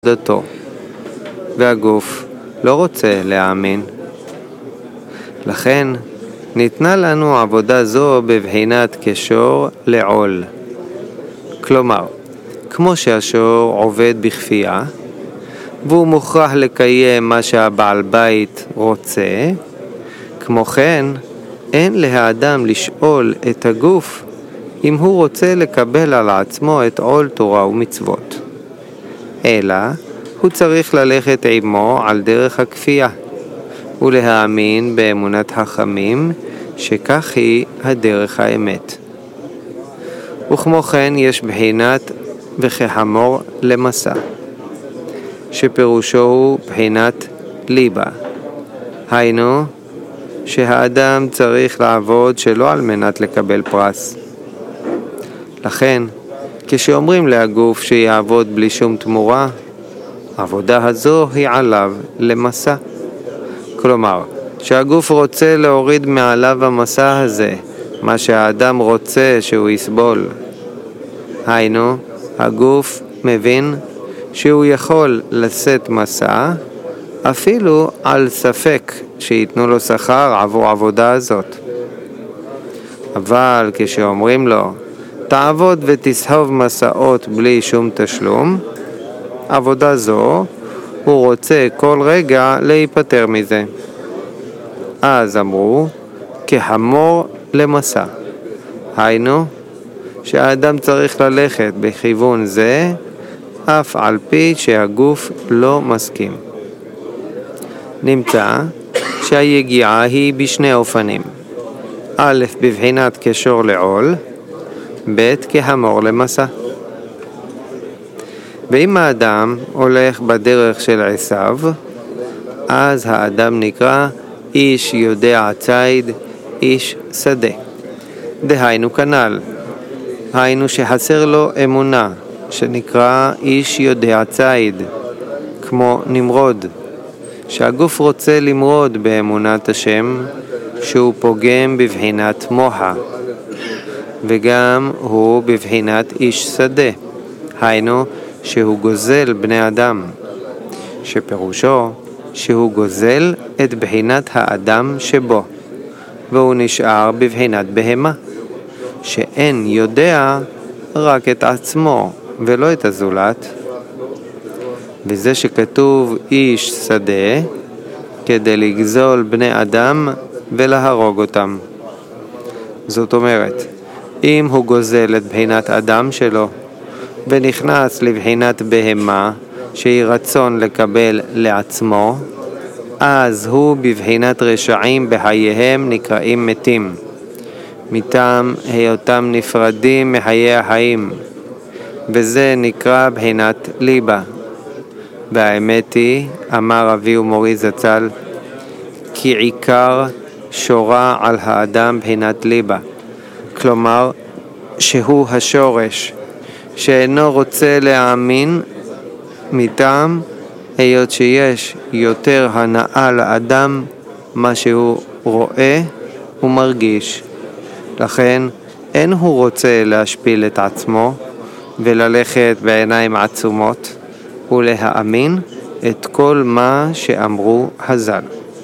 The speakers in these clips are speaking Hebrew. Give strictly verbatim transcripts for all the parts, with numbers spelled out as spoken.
עבודתו, והגוף לא רוצה להאמין. לכן ניתנה לנו עבודה זו בבחינת קשור לעול. כלומר, כמו שהשור עובד בכפייה, והוא מוכרח לקיים מה שהבעל בית רוצה, כמו כן, אין לאדם לשאול את הגוף אם הוא רוצה לקבל על עצמו את עול תורה ומצוות. אלא הוא צריך ללכת עמו על דרך הכפייה, ולהאמין באמונת חכמים שכך היא הדרך האמת. וכמו כן יש בחינת וכחמור למסע, שפירושו הוא בחינת ליבה. היינו, שהאדם צריך לעבוד שלא על מנת לקבל פרס. לכן, כשאומרים להגוף שיעבוד בלי שום תמורה, העבודה הזו היא עליו למסע. כלומר, שהגוף רוצה להוריד מעליו המסע הזה, מה שהאדם רוצה שהוא יסבול. היינו, הגוף מבין שהוא יכול לשאת מסע, אפילו על ספק שיתנו לו שכר עבור העבודה הזאת. אבל כשאומרים לו, תעבוד ותסחוב מסעות בלי שום תשלום, עבודה זו, הוא רוצה כל רגע להיפטר מזה. אז אמרו, כחמור למסע. היינו, שהאדם צריך ללכת בכיוון זה, אף על פי שהגוף לא מסכים. נמצא שהיגיעה היא בשני אופנים. א', בבחינת קשור לעול, ב', כחמור למסע. ואם האדם הולך בדרך של עשיו, אז האדם נקרא איש יודע ציד, איש שדה. דהיינו כנ"ל, היינו שחסר לו אמונה, שנקרא איש יודע ציד, כמו נמרוד, שהגוף רוצה למרוד באמונת השם, שהוא פוגם בבחינת מוחה, וגם הוא בבחינת איש שדה, היינו שהוא גוזל בני אדם, שפירושו שהוא גוזל את בחינת האדם שבו, והוא נשאר בבחינת בהמה, שאין יודע רק את עצמו ולא את הזולת. וזה שכתוב איש שדה, כדי לגזול בני אדם ולהרוג אותם. זאת אומרת, אם הוא גוזל את בחינת אדם שלו, ונכנס לבחינת בהמה, שהיא רצון לקבל לעצמו, אז הוא בבחינת רשעים בחייהם נקראים מתים, מטעם היותם נפרדים מחיי החיים, וזה נקרא בחינת ליבה. והאמת היא, אמר אבי ומורי זצ"ל, כי עיקר שורה על האדם בחינת ליבה, כלומר שהוא השורש, שאינו רוצה להאמין מטעם היות שיש יותר הנאה לאדם מה שהוא רואה ומרגיש. לכן אין הוא רוצה להשפיל את עצמו וללכת בעיניים עצומות ולהאמין את כל מה שאמרו חז"ל.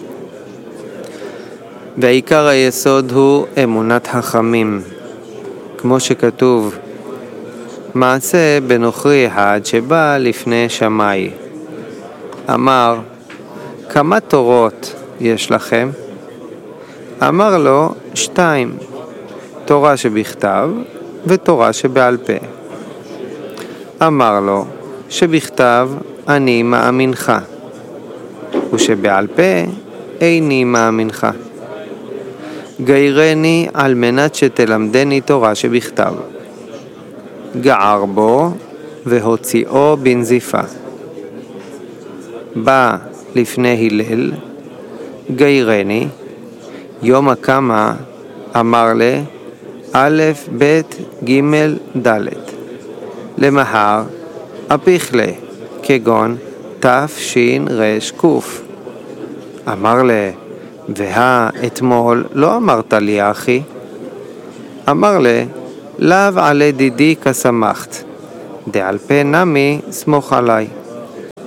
ועיקר היסוד הוא אמונת חכמים, כמו שכתוב, מעשה בנוכרי אחד שבא לפני שמאי. אמר, כמה תורות יש לכם? אמר לו, שתיים, תורה שבכתב ותורה שבעל פה. אמר לו, שבכתב אני מאמינך, ושבעל פה איני מאמינך. גיירני על מנת שתלמדני תורה שבכתב. גער בו והוציאו בנזיפה. בא לפני הלל, גיירני, יום הקמה אמר לה, א' ב' ג' ד', למחר אפיך לה, כגון תש"ן רש קוף. אמר לה, והה אתמול לא אמרת לי אחי? אמר לה, לאו עלי דידי כשמחת, דעל פה נמי סמוך עלי.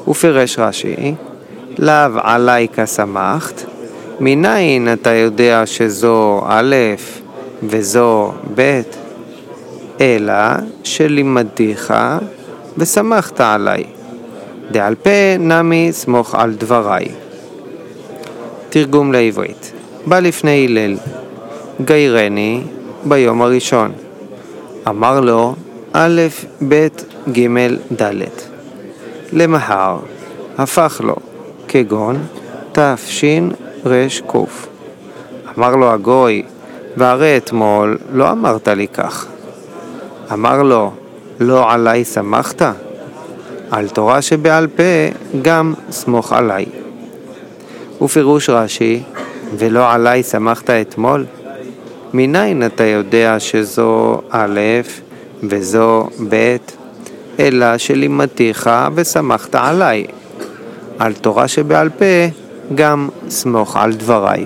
ופירש רש"י, לאו עלי כשמחת, מניין אתה יודע שזו א' וזו ב', אלא שלימדתיך ושמחת עלי, דעל פה נמי סמוך על דבריי. תרגום לעברית. בא לפני הלל, גיירני ביום הראשון. אמר לו א' ב' ג' ד'. למחר הפך לו כגון תפשין רש קוף. אמר לו הגוי, והרי אתמול לא אמרת לי כך. אמר לו, לא עליי שמחת? על תורה שבעל פה גם סמוך עליי. ופירוש רש"י, ולא עליי שמחת אתמול? מניין אתה יודע שזו א' וזו ב', אלא שלימדתיך ושמחת עליי. על תורה שבעל פה גם סמוך על דבריי.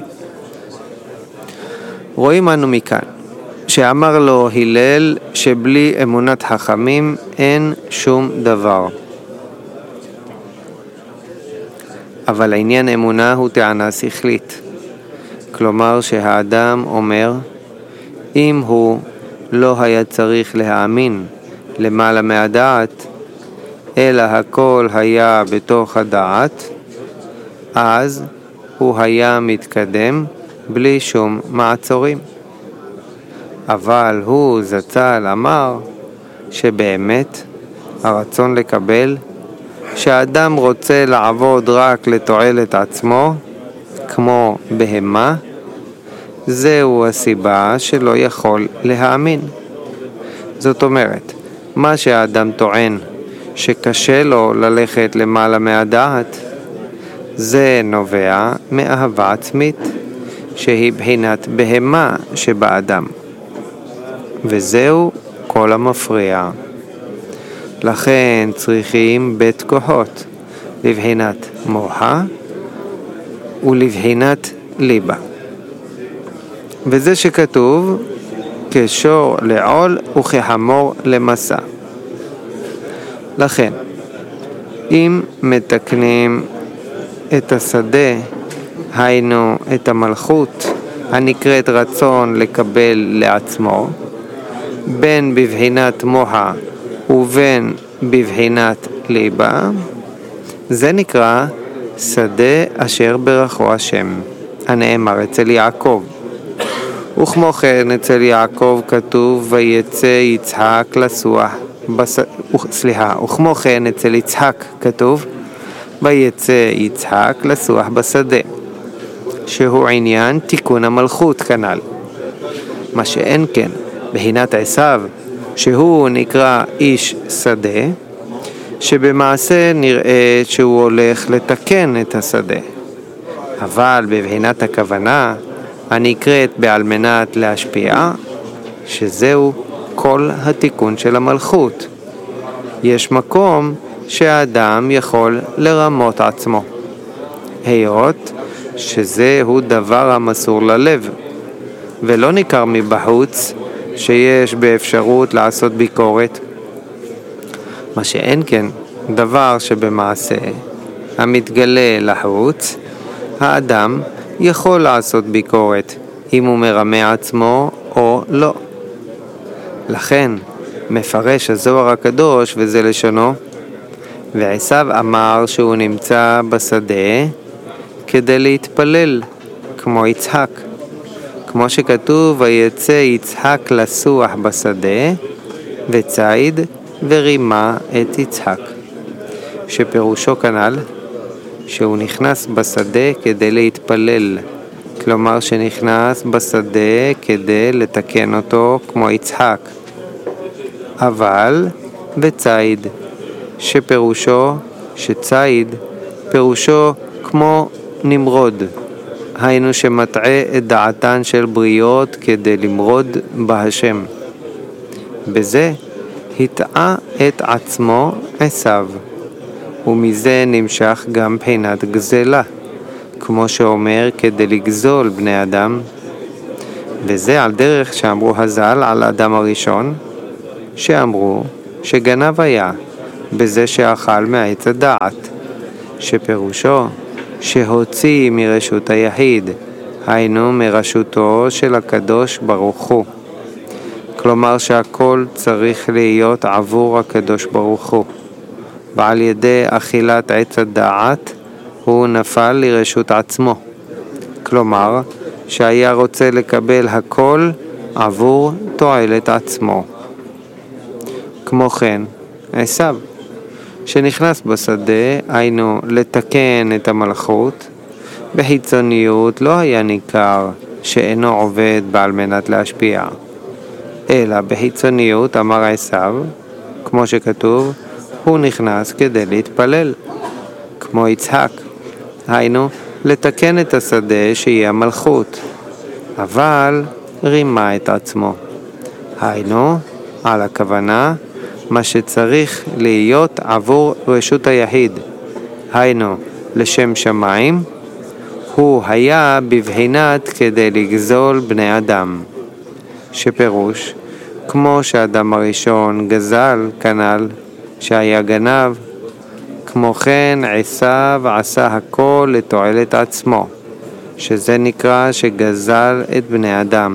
רואים אנו מכאן שאמר לו הלל שבלי אמונת חכמים אין שום דבר. אבל העניין אמונה הוא טענה שכלית. כלומר שהאדם אומר, אם הוא לא היה צריך להאמין למעלה מהדעת, אלא הכל היה בתוך הדעת, אז הוא היה מתקדם בלי שום מעצורים. אבל הוא זצ"ל אמר שבאמת הרצון לקבל, שהאדם רוצה לעבוד רק לתועלת עצמו, כמו בהמה, זהו הסיבה שלא יכול להאמין. זאת אומרת, מה שהאדם טוען שקשה לו ללכת למעלה מהדעת, זה נובע מאהבה עצמית, שהיא בחינת בהמה שבאדם. וזהו כל המפריע. לכן צריכים בית כוחות, לבחינת מוחה ולבחינת ליבה. וזה שכתוב, כשור לעול וכחמור למסע. לכן, אם מתקנים את השדה, היינו את המלכות הנקראת רצון לקבל לעצמו, בין בבחינת מוחה ובין בבחינת ליבה, זה נקרא שדה אשר ברכו השם, הנאמר אצל יעקב. וכמו כן אצל יעקב כתוב ויצא יצחק לסוח בס... סליחה, וכמו כן אצל יצחק כתוב ויצא יצחק לסוח בשדה, שהוא עניין תיקון המלכות כנ"ל. מה שאין כן בחינת עשיו, שהוא נקרא איש שדה, שבמעשה נראה שהוא הולך לתקן את השדה, אבל בבחינת הכוונה הנקראת בעל מנת להשפיע, שזהו כל התיקון של המלכות. יש מקום שהאדם יכול לרמות עצמו, היות שזהו דבר המסור ללב, ולא ניכר מבחוץ שיש באפשרות לעשות ביקורת. מה שאין כן דבר שבמעשה המתגלה לחוץ, האדם יכול לעשות ביקורת אם הוא מרמה עצמו או לא. לכן מפרש הזוהר הקדוש וזה לשונו, ועשיו אמר שהוא נמצא בשדה כדי להתפלל כמו יצחק, כמו שכתוב ויצא יצחק לסוח בשדה וציד ורימה את יצחק, שפירושו כנ"ל שהוא נכנס בשדה כדי להתפלל, כלומר שנכנס בשדה כדי לתקן אותו כמו יצחק. אבל וציד, שפירושו שציד פירושו כמו נמרוד, היינו שמטעה את דעתן של בריות כדי למרוד בהשם. בזה הטעה את עצמו עשיו, ומזה נמשך גם בחינת גזלה, כמו שאומר כדי לגזול בני אדם. וזה על דרך שאמרו הז"ל על אדם הראשון, שאמרו שגנב היה בזה שאכל מעץ הדעת, שפירושו שהוציא מרשות היחיד, היינו מרשותו של הקדוש ברוך הוא. כלומר שהכל צריך להיות עבור הקדוש ברוך הוא, ועל ידי אכילת עץ הדעת הוא נפל לרשות עצמו. כלומר שהיה רוצה לקבל הכל עבור תועלת עצמו. כמו כן, עשיו, שנכנס בשדה, היינו לתקן את המלכות, בחיצוניות לא היה ניכר שאינו עובד בעל מנת להשפיע, אלא בחיצוניות אמר עשיו, כמו שכתוב, הוא נכנס כדי להתפלל. כמו יצחק, היינו לתקן את השדה שהיא המלכות, אבל רימה את עצמו. היינו, על הכוונה, מה שצריך להיות עבור רשות היחיד, היינו לשם שמיים, הוא היה בבחינת כדי לגזול בני אדם, שפירוש כמו שהאדם הראשון גזל כנ"ל שהיה גנב, כמו כן עשיו עשה הכל לתועלת עצמו, שזה נקרא שגזל את בני אדם.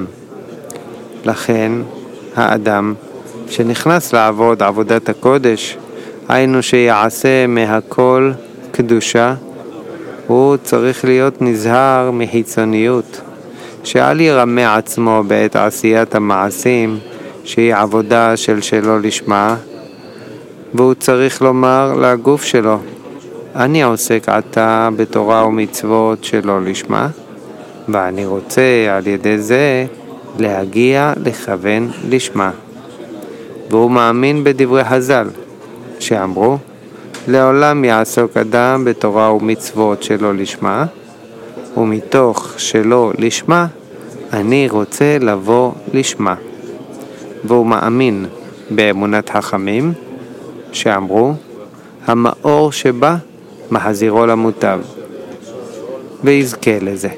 לכן האדם שנכנס לעבוד עבודת הקודש, היינו שיעשה מהכל קדושה, הוא צריך להיות נזהר מחיצוניות, שאל ירמה עצמו בעת עשיית המעשים שהיא עבודה של שלא לשמה, והוא צריך לומר לגוף שלו, אני עוסק עתה בתורה ומצוות שלא לשמה, ואני רוצה על ידי זה להגיע לכוון לשמה. והוא מאמין בדברי חז"ל שאמרו, לעולם יעסוק אדם בתורה ומצוות שלא לשמה, ומתוך שלא לשמה אני רוצה לבוא לשמה. והוא מאמין באמונת חכמים שאמרו, המאור שבא מחזירו למוטב, ויזכה לזה.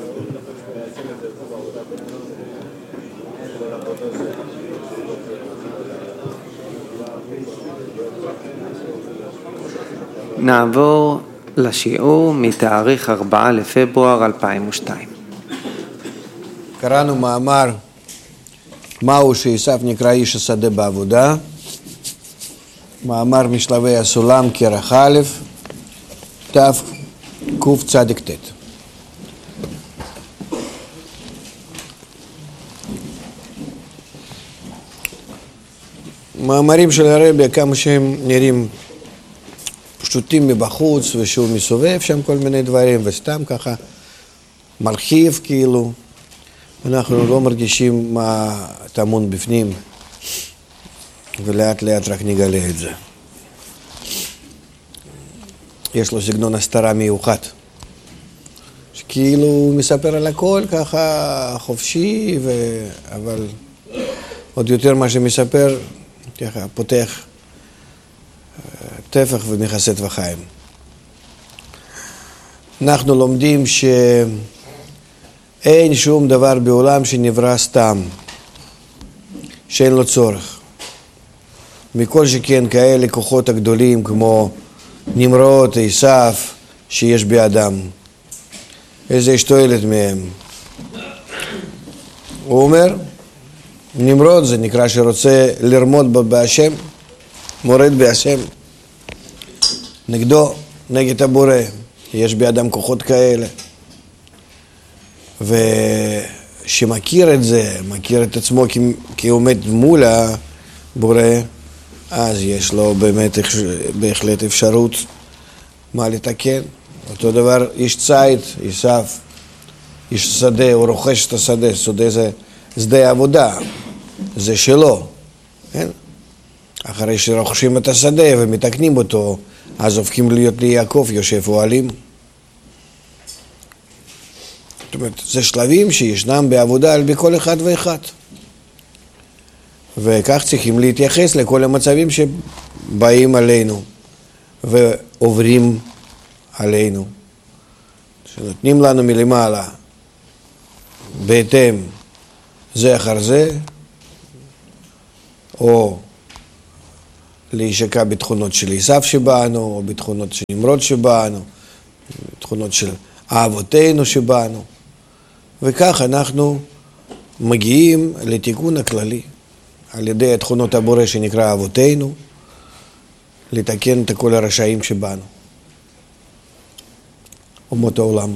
נעבור לשיעור מתאריך ארבעה לפברואר אלפיים ושתיים. קראנו מאמר מהו שעשיו נקרא איש השדה בעבודה, מאמר משלבי הסולם כרך א' תקצ"ט. מאמרים של הרבי, כמה שהם נראים פשוטים מבחוץ, ושהוא מסובב שם כל מיני דברים, וסתם ככה מרחיב כאילו, אנחנו לא מרגישים מה טמון בפנים, ולאט לאט רק נגלה את זה. יש לו סגנון הסתרה מיוחד, שכאילו הוא מספר על הכל ככה חופשי, ו... אבל עוד יותר מה שמספר, ככה פותח טפח ומכסה טפחיים. אנחנו לומדים שאין שום דבר בעולם שנברא סתם, שאין לו צורך. מכל שכן כאלה כוחות הגדולים כמו נמרוד, עשיו, שיש באדם. איזה יש תועלת מהם? הוא אומר, נמרוד זה נקרא שרוצה לרמוד בהשם, מורד בהשם, נגדו, נגד הבורא. יש באדם כוחות כאלה. ושמכיר את זה, מכיר את עצמו כי הוא עומד מול הבורא, אז יש לו באמת בהחלט אפשרות מה לתקן. אותו דבר איש ציד, עשיו, איש שדה, הוא רוכש את השדה, שדה זה שדה עבודה, זה שלו, כן? אחרי שרוכשים את השדה ומתקנים אותו, אז הופכים להיות ליעקב יושב אוהלים. זאת אומרת, זה שלבים שישנם בעבודה על בכל אחד ואחד. וכך צריכים להתייחס לכל המצבים שבאים עלינו ועוברים עלינו, שנותנים לנו מלמעלה בהתאם זה אחר זה, או להישקע בתכונות של עשיו שבאנו, או בתכונות של נמרוד שבאנו, בתכונות של אהבותינו שבאנו. וכך אנחנו מגיעים לתיקון הכללי, על ידי תכונות הבורא שנקרא אהבותינו, לתקן את כל הרשעים שבאנו, אומות העולם.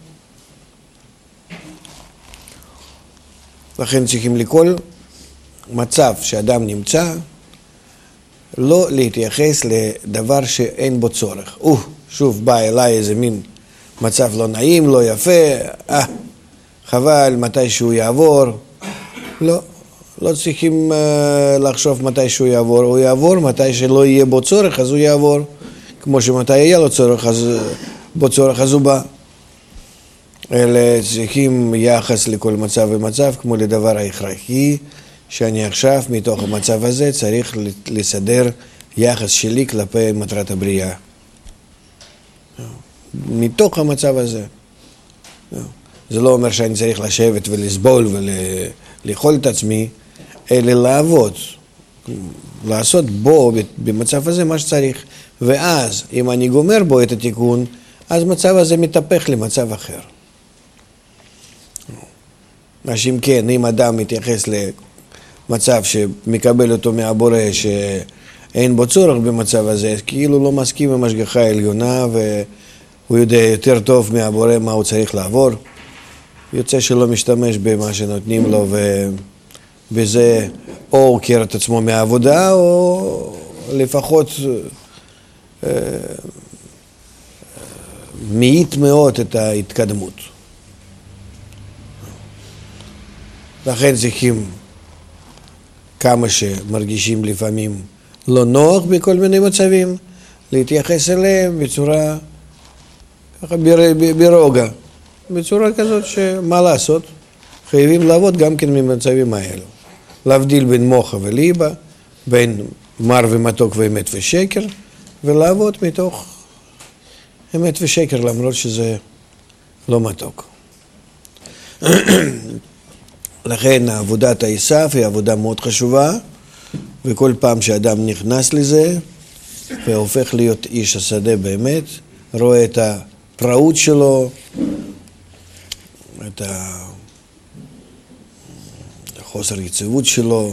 לכן צריכים לכל מצב שאדם נמצא, לא להתייחס לדבר שאין בו צורך. או, שוב בא אליי איזה מין מצב לא נעים, לא יפה, אה, חבל, מתי שהוא יעבור. לא, לא צריכים uh, לחשוב מתי שהוא יעבור. הוא יעבור, מתי שלא יהיה בו צורך, אז הוא יעבור. כמו שמתי יהיה לו צורך, אז בו צורך, אז הוא בא. אלה צריכים יחס לכל מצב ומצב, כמו לדבר ההכרחי, שאני עכשיו מתוך המצב הזה צריך לסדר יחס שלי כלפי מטרת הבריאה. מתוך המצב הזה. זה לא אומר שאני צריך לשבת ולסבול ולאכול את עצמי, אלא לעבוד, לעשות בו במצב הזה מה שצריך. ואז אם אני גומר בו את התיקון, אז מצב הזה מתהפך למצב אחר. אנשים כן, אם אדם מתייחס למצב שמקבל אותו מהבורא שאין בו צורך במצב הזה, כאילו לא מסכים עם השגחה העליונה והוא יודע יותר טוב מהבורא מה הוא צריך לעבור, יוצא שלא משתמש במה שנותנים לו ובזה או הוא קיר את עצמו מהעבודה או לפחות אה, מעיט מאוד את ההתקדמות. לכן צריכים כמה שמרגישים לפעמים לא נוח בכל מיני מצבים, להתייחס אליהם בצורה ככה ברוגע, בצורה כזאת שמה לעשות, חייבים לעבוד גם כן ממצבים האלו. להבדיל בין מוחה וליבה, בין מר ומתוק ואמת ושקר, ולעבוד מתוך אמת ושקר למרות שזה לא מתוק. לכן עבודת העשיו היא עבודה מאוד חשובה, וכל פעם שאדם נכנס לזה והופך להיות איש השדה באמת, רואה את הפראות שלו, את החוסר יציבות שלו,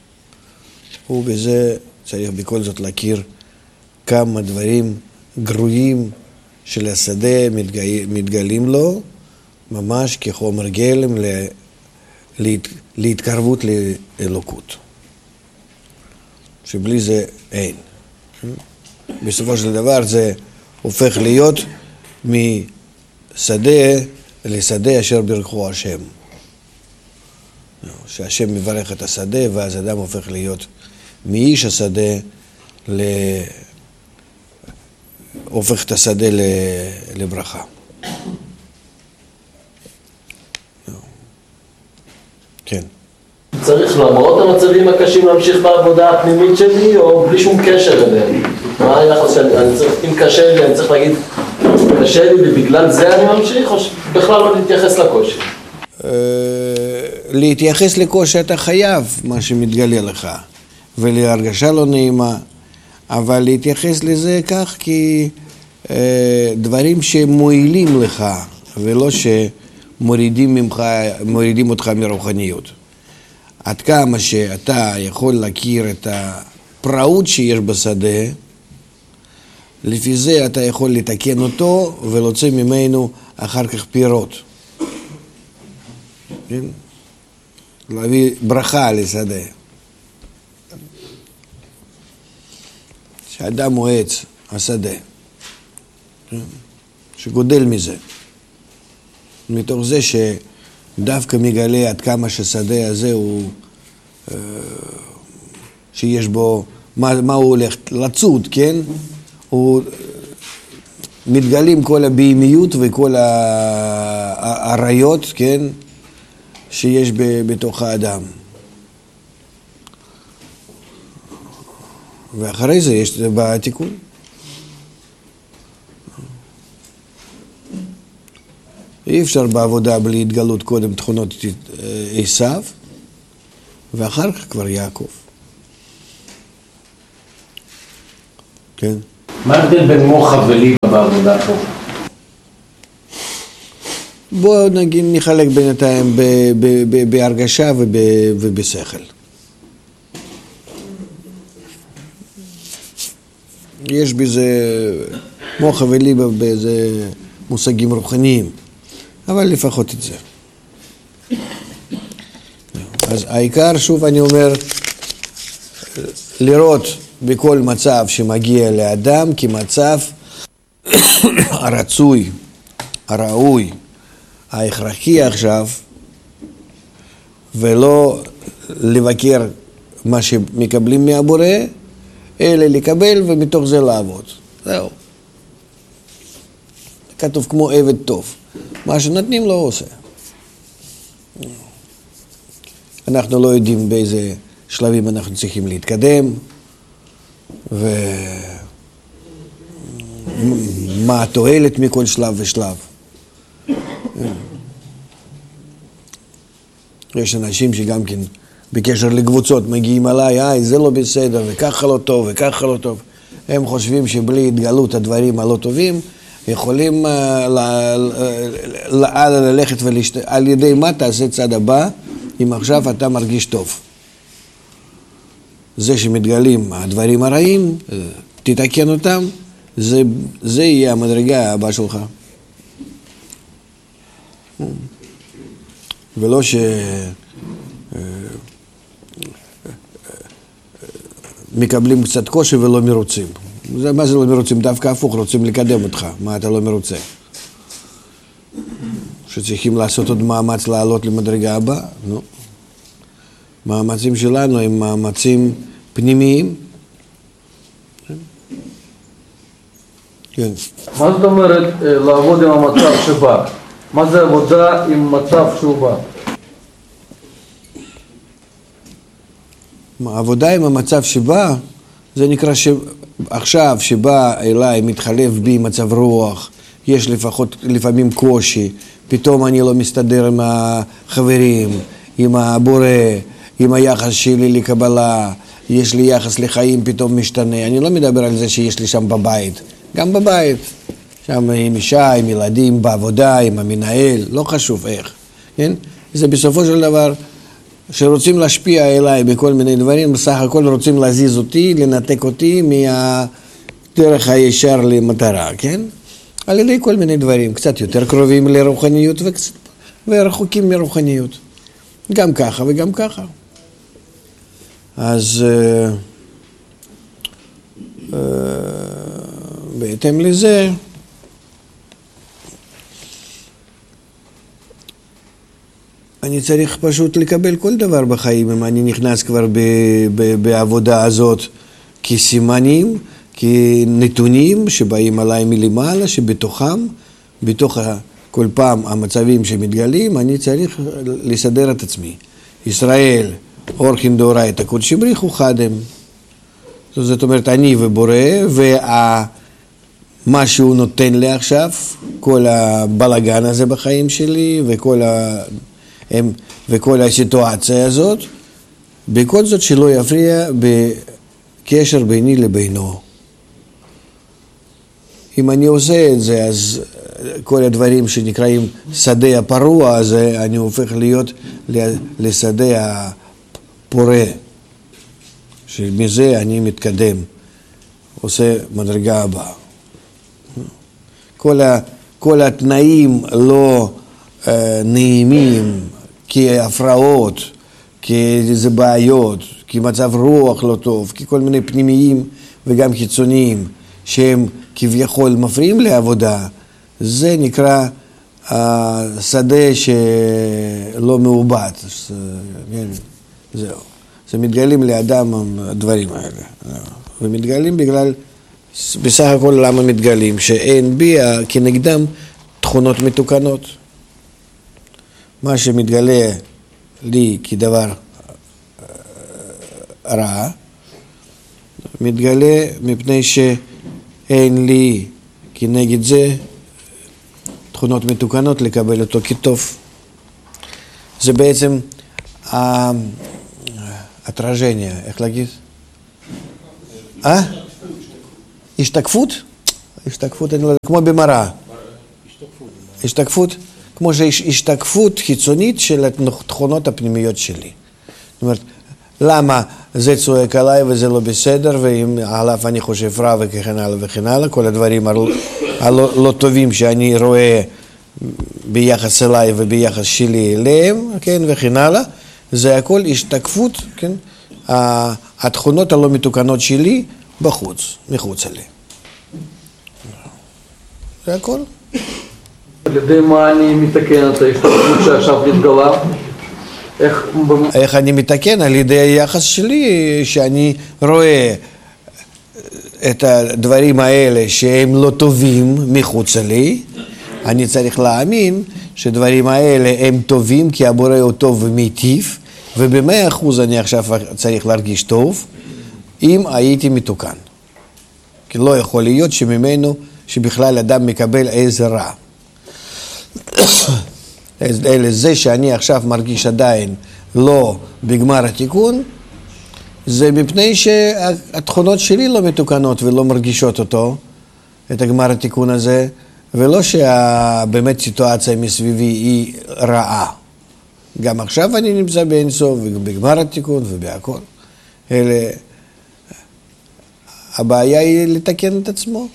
ובזה צריך בכל זאת להכיר כמה דברים גרועים של השדה מתגלים לו, ממש כחומר גלם להת, להתקרבות לאלוקות. שבלי זה אין. בסופו של דבר זה הופך להיות משדה לשדה אשר ברכו השם. שהשם מברך את השדה ואז אדם הופך להיות מאיש השדה ל... הופך את השדה לברכה. כן. צריך למרות המצבים הקשים להמשיך בעבודה הפנימית שלי או בלי שום קשר אליהם? מה היחס שאני, אני צריך, אם קשה לי, אני צריך להגיד, קשה לי ובגלל זה אני ממשיך או בכלל לא להתייחס לקושי? להתייחס לקושי אתה חייב מה שמתגלה לך ולהרגשה לא נעימה, אבל להתייחס לזה כך כי דברים שמועילים לך ולא שמורידים ממך, מורידים אותך מרוחניות. עד כמה שאתה יכול להכיר את הפראות שיש בשדה, לפי זה אתה יכול לתקן אותו ולהוציא ממנו אחר כך פירות. להביא ברכה לשדה. שאדם הוא עץ, השדה, שגודל מזה. מתוך זה שדווקא מגלה עד כמה שהשדה הזה הוא, שיש בו, מה, מה הוא הולך לצוד, כן? הוא מתגלים כל הבהמיות וכל העריות, כן? שיש בתוך האדם. ואחרי זה יש בתיקון. אי אפשר בעבודה בלי התגלות קודם תכונות עשיו, ואחר כך כבר יעקב. כן. מה ההבדל בין מוחה וליבה בעבודה פה? בואו נגיד נחלק בינתיים בהרגשה ובשכל. יש בזה מוחה וליבה באיזה מושגים רוחניים, אבל לפחות את זה. אז העיקר, שוב אני אומר, לראות בכל מצב שמגיע לאדם כמצב הרצוי, הראוי, ההכרחי עכשיו, ולא לבקר מה שמקבלים מהבורא, אלא לקבל ומתוך זה לעבוד. זהו. כתוב כמו עבד טוב. מה שנותנים לא עושה. אנחנו לא יודעים באיזה שלבים אנחנו צריכים להתקדם, ומה התועלת מכל שלב ושלב. יש אנשים שגם כן בקשר לקבוצות מגיעים עליי, איי, זה לא בסדר, וככה לא טוב, וככה לא טוב. הם חושבים שבלי התגלות הדברים הלא טובים, יכולים ללכת ולשת... על ידי מה תעשה צד הבא, אם עכשיו אתה מרגיש טוב. זה שמתגלים הדברים הרעים, תתקן אותם, זה, זה יהיה המדרגה הבאה שלך. ולא ש... מקבלים קצת קושי ולא מרוצים. זה, מה זה לא מרוצים? דווקא הפוך, רוצים לקדם אותך. מה אתה לא מרוצה? שצריכים לעשות עוד מאמץ לעלות למדרגה הבאה? נו. מאמצים שלנו הם מאמצים פנימיים. כן. מה זאת אומרת לעבוד עם המצב שבא? מה זה עבודה עם מצב שהוא בא? העבודה עם המצב שבא, זה נקרא שעכשיו שבא אליי, מתחלף בי מצב רוח, יש לפחות, לפעמים קושי, פתאום אני לא מסתדר עם החברים, עם הבורא, עם היחס שלי לקבלה, יש לי יחס לחיים פתאום משתנה. אני לא מדבר על זה שיש לי שם בבית, גם בבית, שם עם אישה, עם ילדים, בעבודה, עם המנהל, לא חשוב איך, כן? זה בסופו של דבר, שרוצים להשפיע אליי בכל מיני דברים, בסך הכל רוצים להזיז אותי, לנתק אותי מהדרך הישר למטרה, כן? על ידי כל מיני דברים, קצת יותר קרובים לרוחניות וקצת, ורחוקים מרוחניות. גם ככה וגם ככה. אז uh, uh, בהתאם לזה, אני צריך פשוט לקבל כל דבר בחיים, אם אני נכנס כבר ב, ב, בעבודה הזאת כסימנים, כנתונים שבאים עליי מלמעלה, שבתוכם, בתוך כל פעם המצבים שמתגלים, אני צריך לסדר את עצמי. ישראל, אורחין דאורייתא קודשי בריחו חדם. זאת אומרת, אני ובורא, ומה שהוא נותן לי עכשיו, כל הבלגן הזה בחיים שלי, וכל ה... הם, וכל הסיטואציה הזאת, בכל זאת שלא יפריע בקשר ביני לבינו. אם אני עושה את זה, אז כל הדברים שנקראים שדה הפרוע הזה, אני הופך להיות לשדה הפורה, שמזה אני מתקדם, עושה מדרגה הבאה. כל, ה, כל התנאים לא uh, נעימים, כהפרעות, כאיזה בעיות, כמצב רוח לא טוב, ככל מיני פנימיים וגם חיצוניים שהם כביכול מפריעים לעבודה, זה נקרא השדה שלא מעובד. זהו. זה מתגלים לאדם הדברים האלה. ומתגלים בגלל, בסך הכל למה מתגלים? שאין בי כנגדם תכונות מתוקנות. מה שמתגלה לי כדבר רע, מתגלה מפני שאין לי כנגד זה תכונות מתוקנות לקבל אותו כטוב. זה בעצם התרז'ניה, איך להגיד? אה? השתקפות? השתקפות, אני לא יודע, כמו במראה. השתקפות. השתקפות? כמו שיש השתקפות חיצונית של התכונות הפנימיות שלי. זאת אומרת, למה זה צועק עליי וזה לא בסדר, ואם עליו אני חושב רע וכן הלאה וכן הלאה, כל הדברים הלא, הלא לא טובים שאני רואה ביחס אליי וביחס שלי אליהם, כן, וכן הלאה, זה הכל השתקפות, כן, התכונות הלא מתוקנות שלי בחוץ, מחוץ אליהם. זה הכל. על ידי מה אני מתקן את ההשתקפות שעכשיו נתגלה? איך... איך אני מתקן? על ידי היחס שלי, שאני רואה את הדברים האלה שהם לא טובים מחוץ לי, אני צריך להאמין שדברים האלה הם טובים כי הבורא הוא טוב ומיטיב, ובמאה אחוז אני עכשיו צריך להרגיש טוב אם הייתי מתוקן. כי לא יכול להיות שממנו, שבכלל אדם מקבל איזה רע. אלא זה שאני עכשיו מרגיש עדיין לא בגמר התיקון, זה מפני שהתכונות שלי לא מתוקנות ולא מרגישות אותו, את הגמר התיקון הזה, ולא שבאמת סיטואציה מסביבי היא רעה. גם עכשיו אני נמצא באינסוף ובגמר התיקון ובהכל. אלה, הבעיה היא לתקן את עצמו.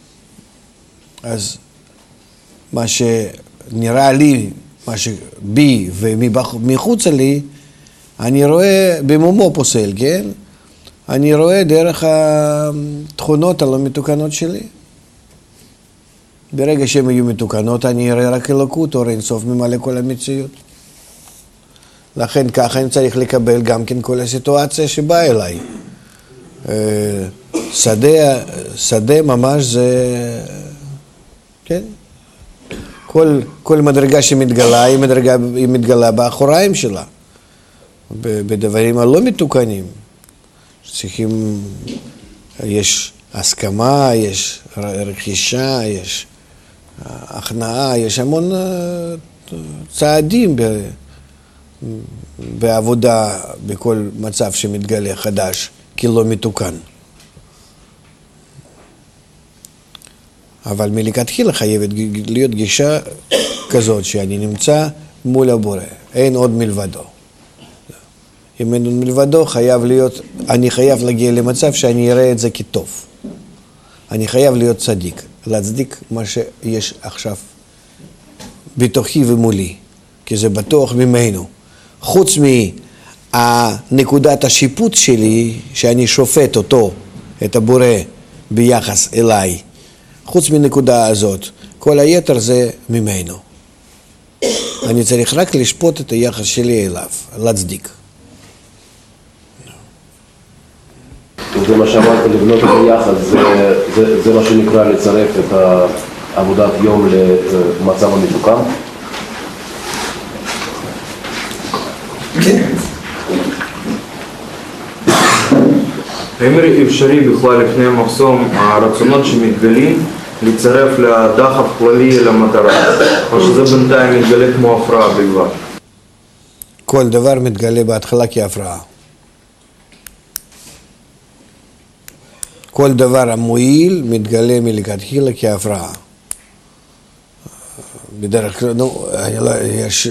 אז מה שנראה לי, מה שבי ומחוץ לי, אני רואה במומו פוסל, כן? אני רואה דרך התכונות הלא מתוקנות שלי. ברגע שהן יהיו מתוקנות, אני אראה רק אלוקות, אור אינסוף ממלא כל המציאות. לכן ככה אני צריך לקבל גם כן כל הסיטואציה שבאה אליי. שדה, שדה ממש זה, כן? כל, כל מדרגה שמתגלה, היא, מדרגה, היא מתגלה באחוריים שלה. בדברים הלא מתוקנים. צריכים, יש הסכמה, יש רכישה, יש הכנעה, יש המון צעדים ב, בעבודה, בכל מצב שמתגלה חדש, כי לא מתוקן. אבל מלכתחילה חייבת להיות גישה כזאת שאני נמצא מול הבורא, אין עוד מלבדו. אם אין עוד מלבדו, חייב להיות, אני חייב להגיע למצב שאני אראה את זה כטוב. אני חייב להיות צדיק, להצדיק מה שיש עכשיו בתוכי ומולי, כי זה בטוח ממנו. חוץ מהנקודת השיפוט שלי, שאני שופט אותו, את הבורא, ביחס אליי, חוץ מנקודה הזאת, כל היתר זה ממנו. אני צריך רק לשפוט את היחס שלי אליו, להצדיק. זה מה שאמרת, לבנות את היחס, זה, זה, זה מה שנקרא לצרף את עבודת יום למצב המתוקן? כן. האם אפשרי בכלל לפני המחסום הרצונות שמתגלים לצרף לדחף כללי למטרה, או שזה בינתיים מתגלה כמו הפרעה בלבד? כל דבר מתגלה בהתחלה כהפרעה. כל דבר המועיל מתגלה מלכתחילה כהפרעה. בדרך כלל, נו, יש,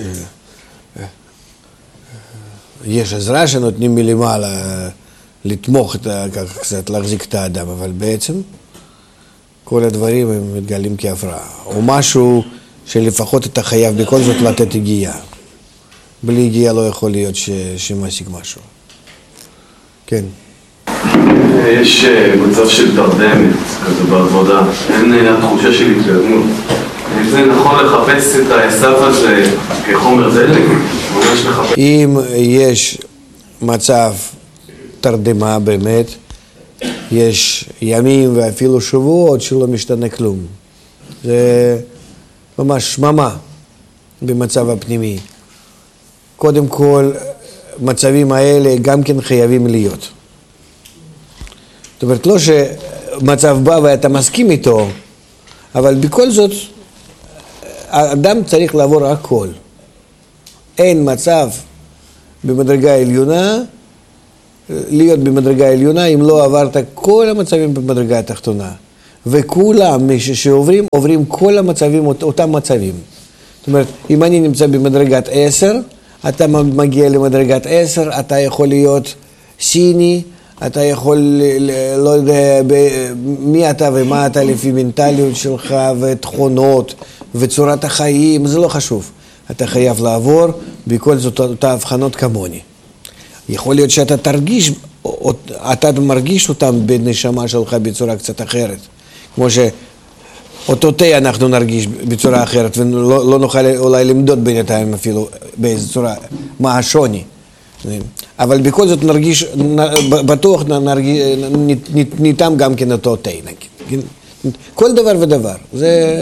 יש עזרה שנותנים מלמעלה לתמוך, קצת להחזיק את האדם, אבל בעצם כל הדברים הם מתגלים כהפרעה. או משהו שלפחות אתה חייב בכל זאת לתת הגיעה. בלי הגיעה לא יכול להיות ש, שמשיג משהו. כן. יש מצב של תרדמת כזה בעבודה, אין התחושה של התקדמות. זה נכון לחפש את העשב הזה כחומר דלק? אם יש מצב תרדמה באמת, יש ימים ואפילו שבועות שלא משתנה כלום. זה ממש שממה במצב הפנימי. קודם כל, מצבים האלה גם כן חייבים להיות. זאת אומרת, לא שמצב בא ואתה מסכים איתו, אבל בכל זאת, האדם צריך לעבור הכל. אין מצב במדרגה עליונה להיות במדרגה העליונה אם לא עברת כל המצבים במדרגה התחתונה. וכולם, מי שעוברים, עוברים כל המצבים, אותם מצבים. זאת אומרת, אם אני נמצא במדרגת עשר, אתה מגיע למדרגת עשר, אתה יכול להיות סיני, אתה יכול, לא יודע, מי אתה ומה אתה לפי מנטליות שלך ותכונות וצורת החיים, זה לא חשוב. אתה חייב לעבור בכל זאת אותה הבחנות כמוני. יכול להיות שאתה תרגיש, אתה מרגיש אותם בנשמה שלך בצורה קצת אחרת. כמו שאותותי אנחנו נרגיש בצורה אחרת, ולא לא נוכל אולי למדוד בינתיים אפילו באיזו צורה, מה השוני. אבל בכל זאת נרגיש, בטוח נרגיש, ניתם גם כן אותו תי, נגיד. כל דבר ודבר. זה...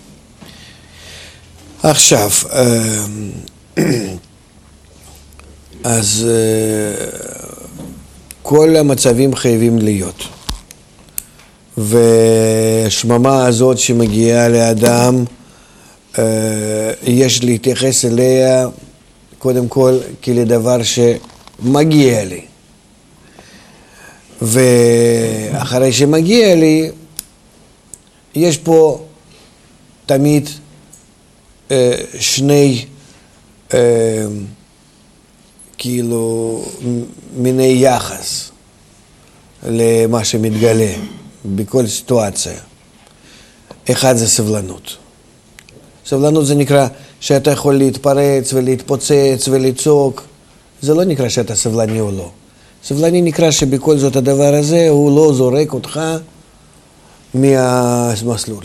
עכשיו, אז כל המצבים חייבים להיות. ושממה הזאת שמגיעה לאדם, יש להתייחס אליה קודם כל כלדבר שמגיע לי. ואחרי שמגיע לי, יש פה תמיד שני כאילו מיני יחס למה שמתגלה בכל סיטואציה. אחד זה סבלנות. סבלנות זה נקרא שאתה יכול להתפרץ ולהתפוצץ ולצעוק. זה לא נקרא שאתה סבלני או לא. סבלני נקרא שבכל זאת הדבר הזה הוא לא זורק אותך מהמסלול.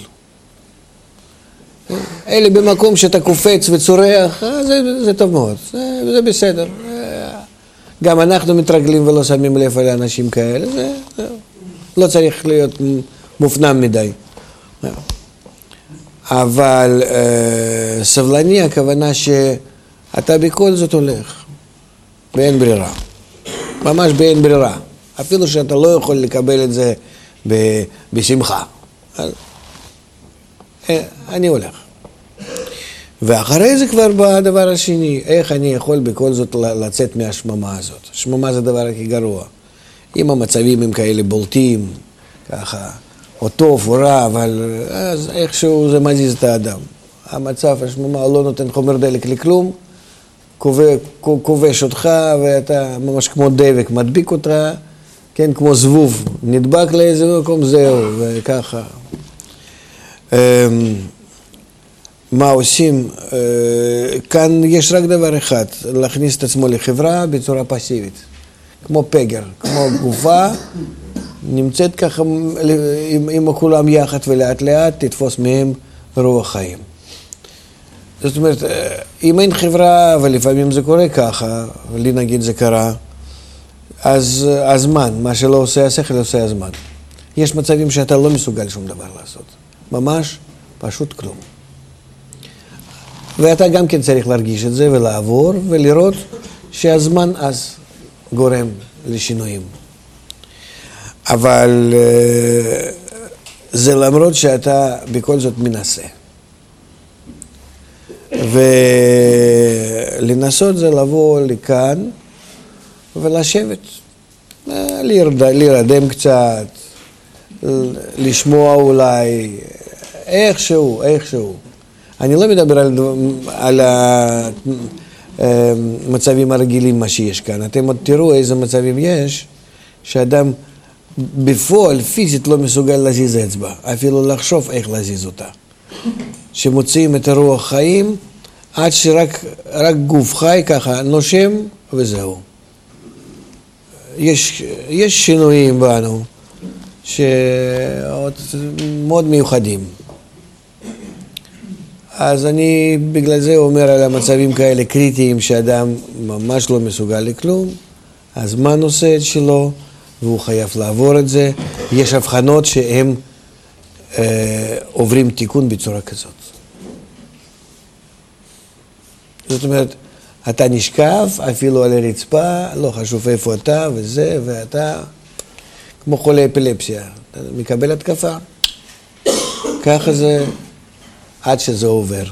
אלה במקום שאתה קופץ וצורח, זה, זה טוב מאוד, זה, זה בסדר. גם אנחנו מתרגלים ולא שמים לב על אנשים כאלה, זה, זה לא צריך להיות מופנם מדי. אבל אה, סבלני הכוונה שאתה בכל זאת הולך, באין ברירה, ממש באין ברירה, אפילו שאתה לא יכול לקבל את זה ב, בשמחה. אה, אני הולך. ואחרי זה כבר בא הדבר השני, איך אני יכול בכל זאת לצאת מהשממה הזאת. השממה זה הדבר הכי גרוע. אם המצבים הם כאלה בולטים, ככה, או טוב או רע, אבל אז איכשהו זה מזיז את האדם. המצב, השממה לא נותן חומר דלק לכלום, כובש אותך ואתה ממש כמו דבק, מדביק אותך, כן, כמו זבוב, נדבק לאיזה מקום, זהו, וככה. מה עושים? כאן יש רק דבר אחד, להכניס את עצמו לחברה בצורה פסיבית, כמו פגר, כמו גופה, נמצאת ככה עם, עם כולם יחד ולאט לאט תתפוס מהם רוח חיים. זאת אומרת, אם אין חברה, ולפעמים זה קורה ככה, לי נגיד זה קרה, אז הזמן, מה שלא עושה השכל עושה הזמן. יש מצבים שאתה לא מסוגל שום דבר לעשות, ממש פשוט כלום. ואתה גם כן צריך להרגיש את זה ולעבור ולראות שהזמן אז גורם לשינויים. אבל זה למרות שאתה בכל זאת מנסה. ולנסות זה לבוא לכאן ולשבת, להירדם קצת, לשמוע אולי, איכשהו, איכשהו. אני לא מדבר על, על המצבים הרגילים מה שיש כאן. אתם עוד תראו איזה מצבים יש, שאדם בפועל פיזית לא מסוגל להזיז אצבע, אפילו לחשוב איך להזיז אותה. שמוציאים את הרוח חיים, עד שרק רק גוף חי ככה נושם וזהו. יש, יש שינויים בנו, שעוד מאוד מיוחדים. אז אני בגלל זה אומר על המצבים כאלה קריטיים שאדם ממש לא מסוגל לכלום, הזמן עושה את שלו והוא חייב לעבור את זה. יש הבחנות שהם אה, עוברים תיקון בצורה כזאת. זאת אומרת, אתה נשכב אפילו על הרצפה, לא חשוב איפה אתה וזה, ואתה כמו חולה אפילפסיה, אתה מקבל התקפה. ככה זה עד שזה עובר.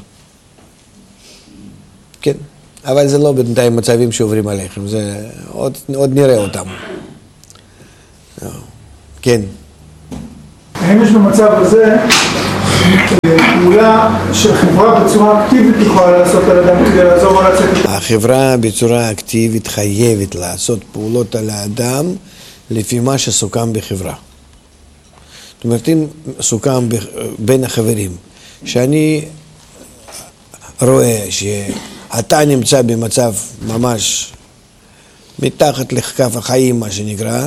כן, אבל זה לא בינתיים מצבים שעוברים עליכם, זה עוד, עוד נראה אותם. כן. האם יש במצב הזה פעולה שחברה בצורה אקטיבית יכולה לעשות על אדם כדי לעזור או לצאת? החברה בצורה אקטיבית חייבת לעשות פעולות על האדם לפי מה שסוכם בחברה. זאת אומרת, אם סוכם בין החברים, שאני רואה שאתה נמצא במצב ממש מתחת לכף החיים, מה שנקרא,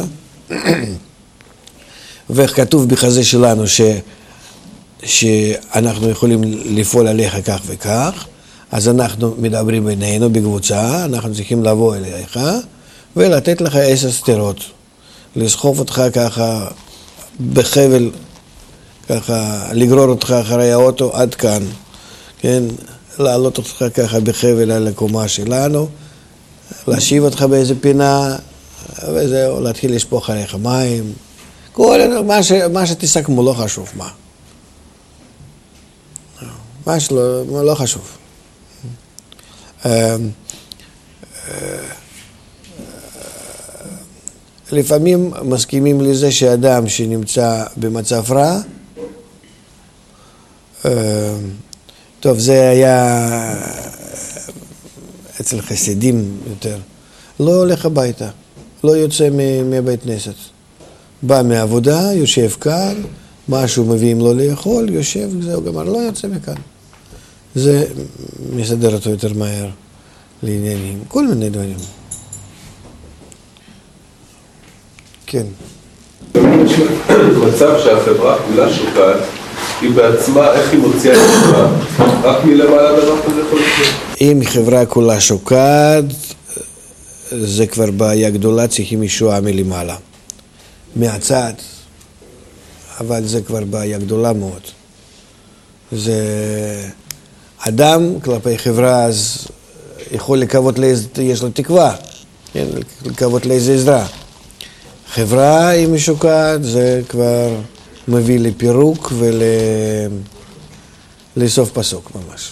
וכתוב בחזה שלנו ש, שאנחנו יכולים לפעול עליך כך וכך, אז אנחנו מדברים בינינו בקבוצה, אנחנו צריכים לבוא אליך ולתת לך עשר סתירות, לסחוף אותך ככה בחבל, ככה לגרור אותך אחרי האוטו עד כאן, כן? לעלות אותך ככה בחבל על הקומה שלנו, להשיב אותך באיזה פינה, וזהו, להתחיל לשפוך עליך מים, כל מה, ש, מה שתסכמו, לא חשוב מה. מה שלא, לא חשוב. לפעמים מסכימים לזה שאדם שנמצא במצב רע, טוב, זה היה אצל חסידים יותר, לא הולך הביתה, לא יוצא מבית כנסת. בא מעבודה, יושב כאן, משהו מביאים לו לאכול, יושב, זהו גמר, לא יוצא מכאן. זה מסדר אותו יותר מהר לעניינים, כל מיני דברים. כן. מצב שהחברה כולה שוקעת, היא בעצמה, איך היא מוציאה את החברה? רק מלמעלה דבר כזה יכול לקרות? אם חברה כולה שוקעת, זה כבר בעיה גדולה, צריכים ישועה מלמעלה. מהצד, אבל זה כבר בעיה גדולה מאוד. זה אדם כלפי חברה, אז יכול לקוות לאיזה, יש לו תקווה, כן? לקוות לאיזה עזרה. חברה היא משוקעת, זה כבר מביא לפירוק ולסוף פסוק ממש.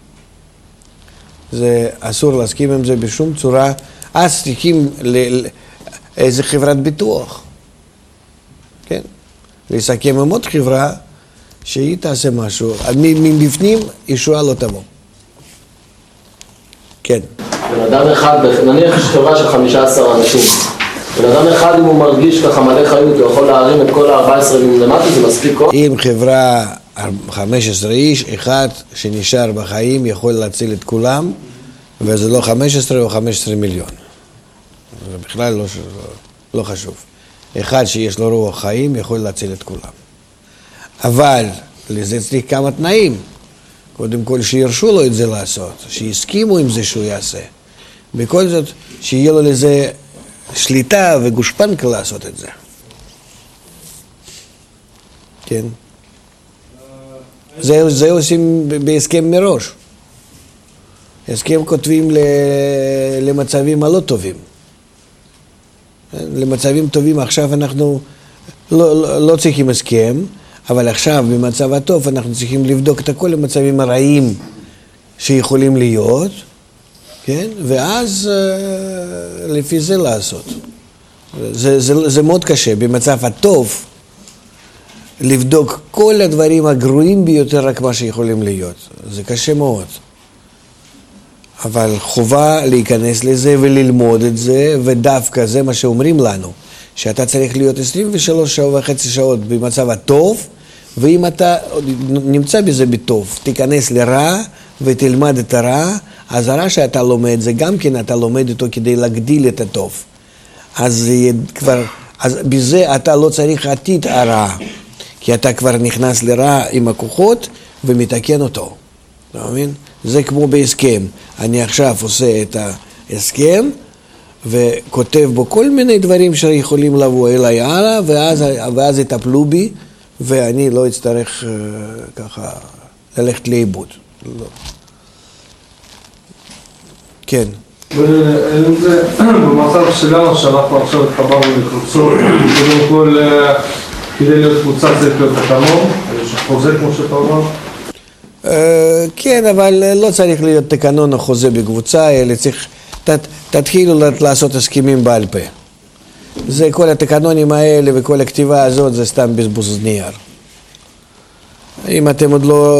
זה אסור להסכים עם זה בשום צורה. אז צריכים לאיזה חברת ביטוח. כן? לסכם עם עוד חברה שהיא תעשה משהו. מבפנים ישועה לא תבוא. כן. בן אדם אחד, נניח יש חברה של חמישה עשר אנשים. בן אדם אחד, אם הוא מרגיש ככה מלא חיות, הוא יכול להרים את כל ה-ארבע עשרה למטה, זה מספיק כוח? אם חברה חמש עשרה איש, אחד שנשאר בחיים יכול להציל את כולם, וזה לא חמש עשרה או חמש עשרה מיליון. זה בכלל לא, לא חשוב. אחד שיש לו רוח חיים יכול להציל את כולם. אבל לזה צריך כמה תנאים. קודם כל שירשו לו את זה לעשות, שיסכימו עם זה שהוא יעשה. בכל זאת, שיהיה לו לזה שליטה וגושפנקה לעשות את זה. כן? זה, זה עושים בהסכם מראש. הסכם כותבים למצבים הלא טובים. למצבים טובים עכשיו אנחנו לא, לא, לא צריכים הסכם, אבל עכשיו במצב הטוב אנחנו צריכים לבדוק את כל המצבים הרעים שיכולים להיות, כן? ואז לפי זה לעשות. זה, זה, זה מאוד קשה במצב הטוב לבדוק כל הדברים הגרועים ביותר רק מה שיכולים להיות. זה קשה מאוד. אבל חובה להיכנס לזה וללמוד את זה, ודווקא זה מה שאומרים לנו, שאתה צריך להיות עשרים ושלוש וחצי שעות במצב הטוב, ואם אתה נמצא בזה בטוב, תיכנס לרע ותלמד את הרע, אז הרע שאתה לומד זה גם כן אתה לומד אותו כדי להגדיל את הטוב. אז כבר, אז בזה אתה לא צריך עתיד הרע, כי אתה כבר נכנס לרע עם הכוחות ומתקן אותו. אתה מבין? זה כמו בהסכם. אני עכשיו עושה את ההסכם וכותב בו כל מיני דברים שיכולים לבוא אליי הלאה, ואז, ואז יטפלו בי ואני לא אצטרך uh, ככה ללכת לאיבוד. לא. כן. זה במצב שלנו שאנחנו עכשיו התחברנו לקבוצות, קודם כל כדי להיות קבוצה צריך להיות תקנון, יש חוזה כמו שאתה אומר? כן, אבל לא צריך להיות תקנון או חוזה בקבוצה, אלא צריך, תתחילו לעשות הסכמים בעל פה. זה כל התקנונים האלה וכל הכתיבה הזאת זה סתם בזבוז נייר. אם אתם עוד לא